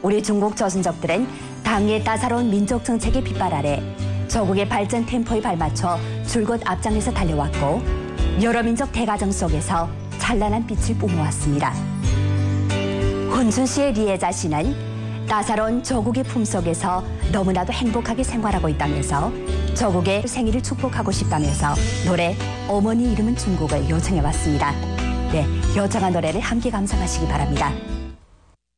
우리 중국 조선족들은 당의 따사로운 민족 정책의 빗발 아래 조국의 발전 템포에 발맞춰 줄곧 앞장에서 달려왔고 여러 민족 대가정 속에서 찬란한 빛을 뿜어왔습니다. 훈순 씨의 리에자 씨는 따사로운 조국의 품속에서 너무나도 행복하게 생활하고 있다면서 조국의 생일을 축복하고 싶다면서 노래 어머니 이름은 중국을 요청해왔습니다. 네, 요청한 노래를 함께 감상하시기 바랍니다.